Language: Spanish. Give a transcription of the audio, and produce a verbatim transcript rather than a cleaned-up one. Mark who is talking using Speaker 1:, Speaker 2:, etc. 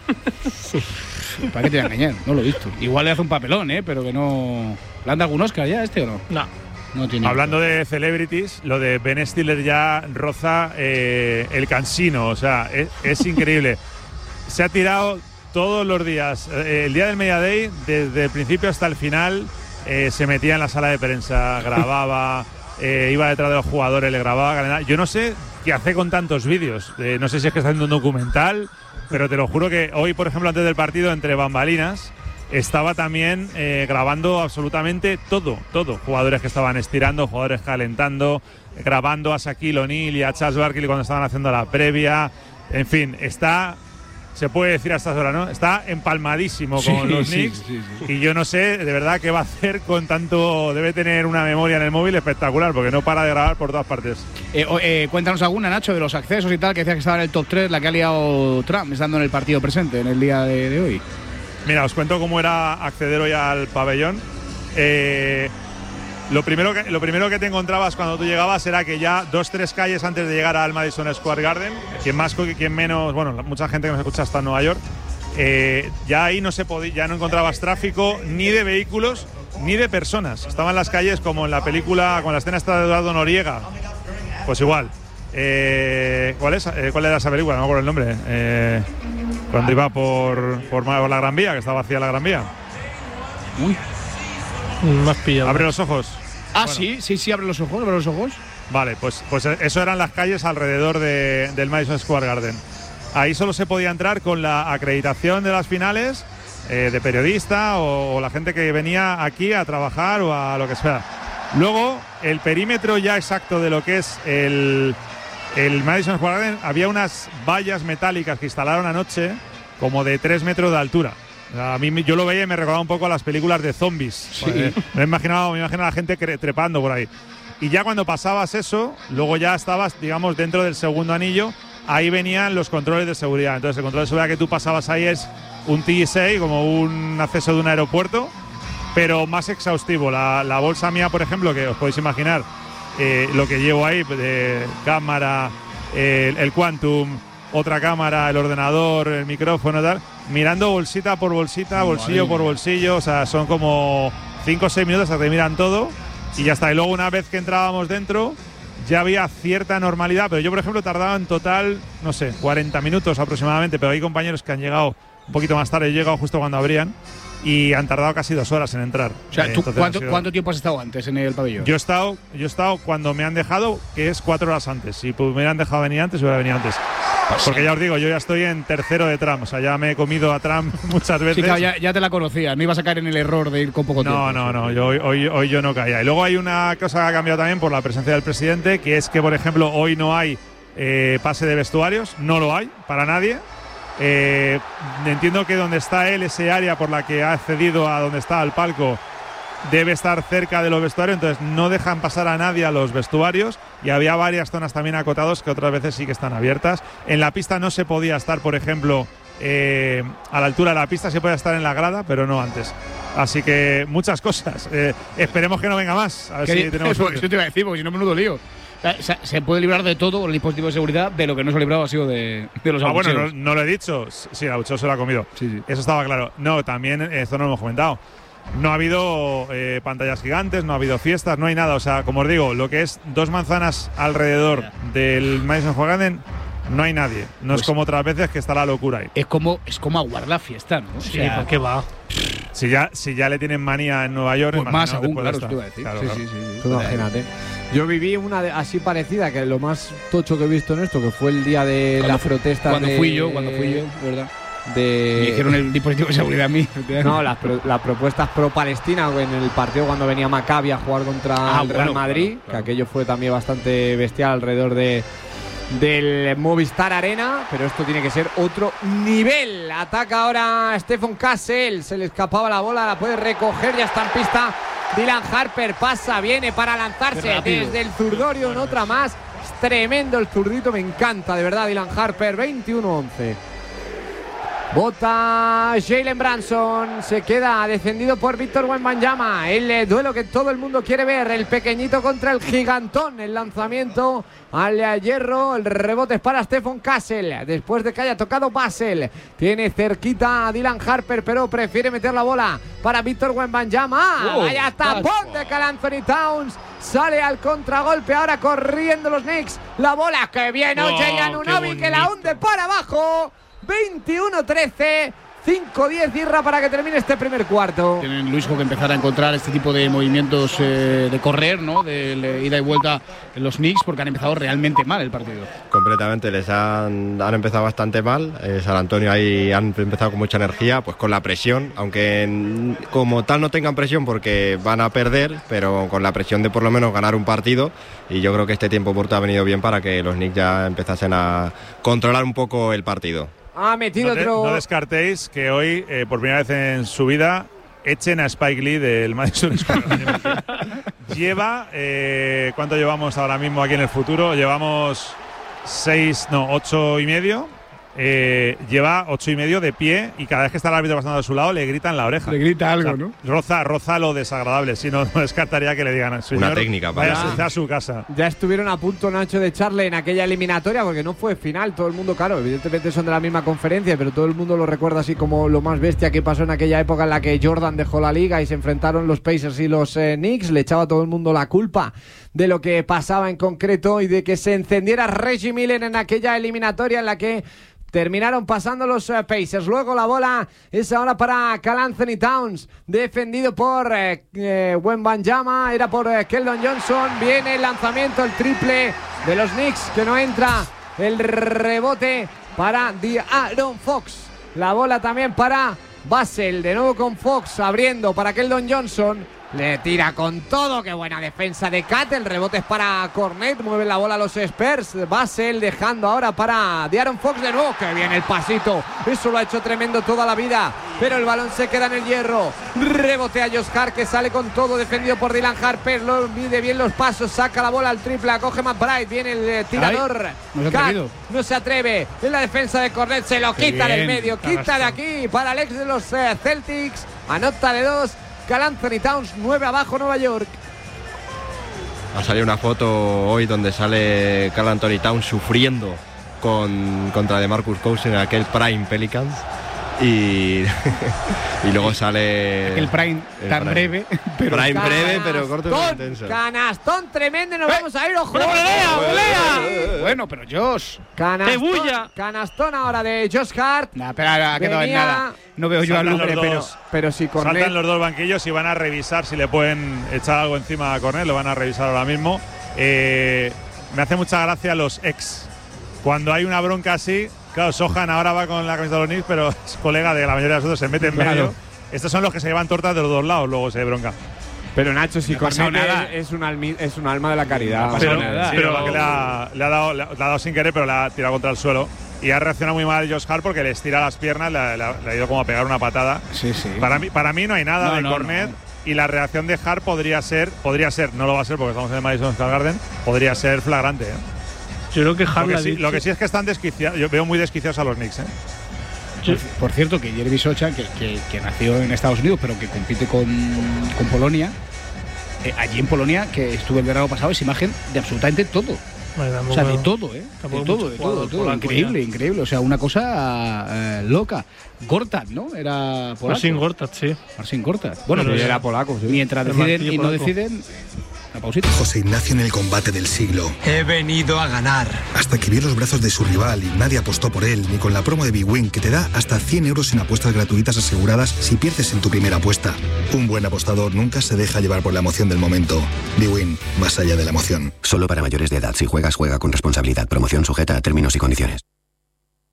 Speaker 1: ¿Para qué te voy a engañar? No lo he visto. Igual le hace un papelón, ¿eh? Pero que no… ¿Le han dado algún Oscar ya este o no?
Speaker 2: No.
Speaker 1: No tiene.
Speaker 3: Hablando de celebrities, lo de Ben Stiller ya roza eh, el cansino. O sea, es, es increíble. Se ha tirado todos los días. Eh, el día del Media Day, desde el principio hasta el final, eh, se metía en la sala de prensa, grababa, eh, iba detrás de los jugadores, le grababa. Yo no sé qué hace con tantos vídeos. Eh, no sé si es que está haciendo un documental, pero te lo juro que hoy, por ejemplo, antes del partido, entre bambalinas, estaba también eh, grabando absolutamente todo, todo. Jugadores que estaban estirando, jugadores calentando, grabando a Shaquille O'Neal y a Charles Barkley cuando estaban haciendo la previa. En fin, está, se puede decir a estas horas, ¿no? Está empalmadísimo con
Speaker 1: sí,
Speaker 3: los
Speaker 1: sí,
Speaker 3: Knicks
Speaker 1: sí, sí.
Speaker 3: Y yo no sé de verdad qué va a hacer con tanto. Debe tener una memoria en el móvil espectacular porque no para de grabar por todas partes.
Speaker 1: Eh, eh, cuéntanos alguna, Nacho, de los accesos y tal, que decía que estaba en el top tres, la que ha liado Trump, estando en el partido presente en el día de, de hoy.
Speaker 3: Mira, os cuento cómo era acceder hoy al pabellón. Eh, lo, primero que, lo primero que te encontrabas cuando tú llegabas era que ya dos, tres calles antes de llegar al Madison Square Garden, quien más, quien menos, bueno, mucha gente que nos escucha está en Nueva York, eh, ya ahí no se podía, ya no encontrabas tráfico ni de vehículos ni de personas. Estaban las calles como en la película, con la escena esta de Eduardo Noriega. Pues igual. Eh, ¿Cuál es? Eh, ¿Cuál era esa película? No me acuerdo el nombre. Eh, cuando iba por, por la Gran Vía, que estaba vacía la Gran Vía.
Speaker 1: Uy.
Speaker 2: Más pillado.
Speaker 3: Abre los ojos.
Speaker 1: Ah,
Speaker 3: bueno.
Speaker 1: sí, sí, sí, abre los ojos, abre los ojos.
Speaker 3: Vale, pues, pues eso eran las calles alrededor de, del Madison Square Garden. Ahí solo se podía entrar con la acreditación de las finales, eh, de periodista o, o la gente que venía aquí a trabajar o a lo que sea. Luego, el perímetro ya exacto de lo que es el… El Madison Square Garden, había unas vallas metálicas que instalaron anoche como de tres metros de altura. A mí yo lo veía y me recordaba un poco a las películas de zombies.
Speaker 1: Sí.
Speaker 3: Eh, me he imaginado, me imaginaba a la gente trepando por ahí. Y ya cuando pasabas eso, luego ya estabas, digamos, dentro del segundo anillo. Ahí venían los controles de seguridad. Entonces el control de seguridad que tú pasabas ahí es un T S A, como un acceso de un aeropuerto, pero más exhaustivo. La, la bolsa mía, por ejemplo, que os podéis imaginar, Eh, lo que llevo ahí, de cámara, eh, el Quantum, otra cámara, el ordenador, el micrófono, tal, mirando bolsita por bolsita, bolsillo por bolsillo, o sea, son como cinco o seis minutos hasta que miran todo y ya está. Y luego una vez que entrábamos dentro ya había cierta normalidad, pero yo, por ejemplo, tardaba en total, no sé, cuarenta minutos aproximadamente, pero hay compañeros que han llegado un poquito más tarde, he llegado justo cuando abrían y han tardado casi dos horas en entrar.
Speaker 1: O sea, ¿tú,
Speaker 3: eh,
Speaker 1: ¿cuánto,
Speaker 3: sido...
Speaker 1: ¿cuánto tiempo has estado antes en el pabellón?
Speaker 3: Yo he estado, yo he estado cuando me han dejado, que es cuatro horas antes. Si me hubieran dejado venir antes, hubiera venido antes. Pues porque sí. Ya os digo, yo ya estoy en tercero de Trump. O sea, ya me he comido a Trump muchas veces.
Speaker 1: Sí, claro, ya, ya te la conocías. No ibas a caer en el error de ir con poco
Speaker 3: no,
Speaker 1: tiempo.
Speaker 3: No, no, no. Yo, hoy, hoy, hoy yo no caía. Y luego hay una cosa que ha cambiado también por la presencia del presidente, que es que, por ejemplo, hoy no hay eh, pase de vestuarios. No lo hay para nadie. Eh, entiendo que donde está él, ese área por la que ha accedido a donde está el palco, debe estar cerca de los vestuarios, entonces no dejan pasar a nadie a los vestuarios y había varias zonas también acotados que otras veces sí que están abiertas. En la pista no se podía estar, por ejemplo, eh, a la altura de la pista, se podía estar en la grada, pero no antes. Así que muchas cosas. Eh, esperemos que no venga más. A ver si tenemos
Speaker 1: eso, eso te iba a decir, porque si no, menudo lío. O sea, se puede librar de todo el dispositivo de seguridad, de lo que no se ha librado ha sido de, de los
Speaker 3: Ah,
Speaker 1: abucheos.
Speaker 3: bueno, no, no lo he dicho. Sí, el abucheo se lo ha comido.
Speaker 1: Sí, sí.
Speaker 3: Eso estaba claro. No, también esto no lo hemos comentado. No ha habido eh, pantallas gigantes, no ha habido fiestas, no hay nada. O sea, como os digo, lo que es dos manzanas alrededor yeah. del Madison Square Garden, no hay nadie. No pues es como otras veces que está la locura ahí.
Speaker 1: Es como, es como aguardar la fiesta, ¿no?
Speaker 2: Sí,
Speaker 1: o sea,
Speaker 2: ¿por qué va?
Speaker 3: Si ya, si ya le tienen manía en Nueva York,
Speaker 1: pues más aún, claro, te iba a decir.
Speaker 3: Claro,
Speaker 1: sí,
Speaker 3: claro.
Speaker 1: sí, sí, sí.
Speaker 4: Tú imagínate. Yo viví una de, así parecida, que lo más tocho que he visto en esto, que fue el día de
Speaker 1: cuando
Speaker 4: la protesta.
Speaker 1: Cuando
Speaker 4: de,
Speaker 1: fui yo, cuando fui yo, ¿verdad?
Speaker 4: De,
Speaker 1: Me dijeron el dispositivo de seguridad a mí.
Speaker 4: No, las, pro, las propuestas pro-Palestina en el partido cuando venía Maccabi a jugar contra
Speaker 1: ah,
Speaker 4: el Real
Speaker 1: bueno,
Speaker 4: Madrid,
Speaker 1: claro, claro.
Speaker 4: que aquello fue también bastante bestial alrededor de del Movistar Arena, pero esto tiene que ser otro nivel. Ataca ahora Stephen Castle, se le escapaba la bola, la puede recoger, ya está en pista Dylan Harper, pasa, viene para lanzarse desde el zurdorio en otra más. Es tremendo el zurdito, me encanta de verdad Dylan Harper. Veintiuno once. Bota Jalen Branson, se queda defendido por Víctor Wembanyama. El eh, duelo que todo el mundo quiere ver, el pequeñito contra el gigantón. El lanzamiento al eh, hierro, el rebote es para Stephon Castle, después de que haya tocado Basel. Tiene cerquita a Dylan Harper, pero prefiere meter la bola para Víctor Wembanyama.
Speaker 1: Oh,
Speaker 4: Vaya tapón de Karl Anthony Towns. Sale al contragolpe, ahora corriendo los Knicks. La bola que viene,
Speaker 3: Oh,
Speaker 4: Oye Anunoby, que la hunde para abajo. veintiuno trece, cinco diez Irra para que termine este primer cuarto.
Speaker 1: Tienen Luisjo que empezar a encontrar este tipo de movimientos eh, de correr, ¿no? De, de ida y vuelta en los Knicks, porque han empezado realmente mal el partido.
Speaker 5: Completamente, les han, han empezado bastante mal. eh, San Antonio ahí han empezado con mucha energía, pues con la presión, aunque en, como tal no tengan presión porque van a perder, pero con la presión de por lo menos ganar un partido. Y yo creo que este tiempo muerto ha venido bien para que los Knicks ya empezasen a controlar un poco el partido.
Speaker 4: Ha metido
Speaker 3: No, te-
Speaker 4: otro.
Speaker 3: no descartéis que hoy, eh, por primera vez en su vida, echen a Spike Lee del Madison Square Garden. Lleva, eh, ¿cuánto llevamos ahora mismo aquí en el futuro? Llevamos seis, no, ocho y medio. Eh, lleva ocho y medio de pie y cada vez que está el árbitro pasando a su lado le grita en la oreja.
Speaker 1: Le grita algo,
Speaker 3: O sea,
Speaker 1: ¿no?
Speaker 3: Roza, roza lo desagradable. Si no, no descartaría que le digan, señor,
Speaker 5: Una técnica para-
Speaker 3: váyase a su casa.
Speaker 4: Ya estuvieron a punto, Nacho, de echarle en aquella eliminatoria, porque no fue final. Todo el mundo, claro, evidentemente son de la misma conferencia, pero todo el mundo lo recuerda así como lo más bestia que pasó en aquella época en la que Jordan dejó la liga y se enfrentaron los Pacers y los eh, Knicks. Le echaba a todo el mundo la culpa de lo que pasaba en concreto y de que se encendiera Reggie Miller en aquella eliminatoria en la que terminaron pasando los uh, Pacers. Luego la bola es ahora para Karl Anthony Towns, defendido por eh, eh, Wembanyama, era por eh, Keldon Johnson. Viene el lanzamiento, el triple de los Knicks que no entra. El rebote para De'Aaron Fox. La bola también para Basel, de nuevo con Fox abriendo para Keldon Johnson. Le tira con todo, qué buena defensa de Cat. El rebote es para Cornet, mueven la bola los Spurs. Basel dejando ahora para De'Aaron Fox de nuevo. Que bien el pasito, eso lo ha hecho tremendo toda la vida, pero el balón se queda en el hierro. Rebote a Josh Hart, que sale con todo, defendido por Dylan Harper. Lo mide bien los pasos, saca la bola al triple, coge McBride, viene el eh, tirador.
Speaker 1: Ay, no se ha
Speaker 4: Cat
Speaker 1: atrevido.
Speaker 4: no se atreve, en la defensa de Cornet se lo
Speaker 1: Qué
Speaker 4: quita del
Speaker 1: bien,
Speaker 4: medio, quita de
Speaker 1: Carrasco.
Speaker 4: aquí para el ex de los eh, Celtics. Anota de dos Karl Anthony Towns, nueve abajo Nueva York.
Speaker 5: Ha salido una foto hoy donde sale Karl Anthony Towns sufriendo con, contra DeMarcus Cousins en aquel Prime Pelicans. Y, y luego sale
Speaker 1: El prime
Speaker 5: el
Speaker 1: tan
Speaker 5: prime.
Speaker 1: breve, pero
Speaker 5: Prime breve, pero corto y
Speaker 4: Canastón,
Speaker 5: intenso.
Speaker 4: Canastón tremendo, nos vamos a ir, ojo.
Speaker 2: ¡Volea, volea!
Speaker 1: bueno, pero Josh.
Speaker 4: Canastón,
Speaker 2: ¡Tebulla!
Speaker 4: canastón ahora de Josh Hart.
Speaker 1: Nah, pero ha quedado en
Speaker 4: Venía-
Speaker 1: nada. No veo yo a
Speaker 3: Saltan
Speaker 1: Luke,
Speaker 3: los
Speaker 1: pero
Speaker 3: dos.
Speaker 4: Pero si Cornet.
Speaker 3: Saltan los dos banquillos y van a revisar si le pueden echar algo encima a Cornet. Lo van a revisar ahora mismo. Eh, me hace mucha gracia los ex. Cuando hay una bronca así, claro, Sohan ahora va con la camiseta de los Knicks, pero es colega de la mayoría de nosotros, se mete en
Speaker 1: Claro.
Speaker 3: medio. Estos son los que se llevan tortas de los dos lados, luego se bronca.
Speaker 4: Pero Nacho, si
Speaker 1: No ha pasado
Speaker 4: Cornet
Speaker 1: nada.
Speaker 4: es, es un almi- es un alma de la caridad.
Speaker 1: No ha pasado
Speaker 3: Pero,
Speaker 1: nada.
Speaker 3: sí,
Speaker 2: Pero-
Speaker 3: lo que pasa es que le ha, le ha dado, le ha dado sin querer, pero le ha tirado contra el suelo. Y ha reaccionado muy mal Josh Hart porque le estira las piernas, le, ha- le ha- le ha ido como a pegar una patada.
Speaker 1: Sí, sí.
Speaker 3: Para mí, para mí no hay nada
Speaker 1: No,
Speaker 3: de
Speaker 1: no,
Speaker 3: Cornet.
Speaker 1: no.
Speaker 3: Y la reacción de Hart podría ser, podría ser, no lo va a ser porque estamos en el Madison Square Garden, podría ser flagrante. ¿eh?
Speaker 2: Yo creo que
Speaker 3: Lo,
Speaker 2: Harla
Speaker 3: que
Speaker 2: ha
Speaker 3: sí,
Speaker 2: dicho-
Speaker 3: lo que sí es que están desquiciados. Yo veo muy desquiciados a los Knicks. ¿eh?
Speaker 2: yo-
Speaker 1: Por, por cierto, que Jeremy Socha, que, que, que nació en Estados Unidos, pero que compite con, con Polonia, eh, allí en Polonia, que estuve el verano pasado, es imagen de absolutamente todo.
Speaker 2: Bueno,
Speaker 1: O
Speaker 2: tampoco-
Speaker 1: sea, de todo, ¿eh? De
Speaker 2: tampoco
Speaker 1: todo,
Speaker 2: mucho
Speaker 1: de todo,
Speaker 2: jugador
Speaker 1: de todo.
Speaker 2: polaco
Speaker 1: Increíble,
Speaker 2: ya.
Speaker 1: increíble. O sea, una cosa eh, loca. Gortat, ¿no? Era polaco.
Speaker 2: Marcin Gortat, sí.
Speaker 1: Marcin Gortat. Bueno,
Speaker 2: Pero
Speaker 1: pues,
Speaker 4: era polaco, sí.
Speaker 1: mientras
Speaker 2: El
Speaker 1: deciden
Speaker 2: martillo
Speaker 1: y no
Speaker 2: polaco.
Speaker 1: deciden, una pausita.
Speaker 6: José Ignacio en el combate del siglo.
Speaker 7: He venido a ganar.
Speaker 6: Hasta que vio los brazos de su rival y nadie apostó por él, ni con la promo de Big Win, que te da hasta cien euros en apuestas gratuitas aseguradas si pierdes en tu primera apuesta. Un buen apostador nunca se deja llevar por la emoción del momento. Big Win, más allá de la emoción.
Speaker 8: Solo para mayores de edad. Si juegas, juega con responsabilidad. Promoción sujeta a términos y condiciones.